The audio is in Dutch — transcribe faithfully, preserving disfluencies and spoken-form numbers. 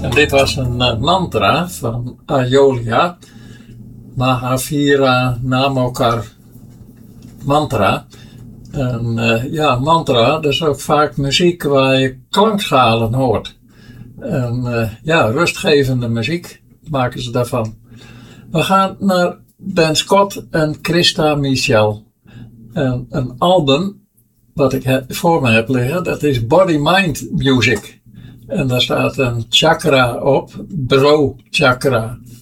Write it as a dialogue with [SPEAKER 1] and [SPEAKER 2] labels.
[SPEAKER 1] En dit was een uh, mantra van Ayolia, Mahavira Namokar mantra. En uh, ja, mantra, dat is ook vaak muziek waar je klankschalen hoort. En uh, ja, rustgevende muziek maken ze daarvan. We gaan naar Ben Scott en Christa Michel. En een album wat ik he- voor me heb liggen, dat is Body Mind Music. En daar staat een chakra op, Bro Chakra.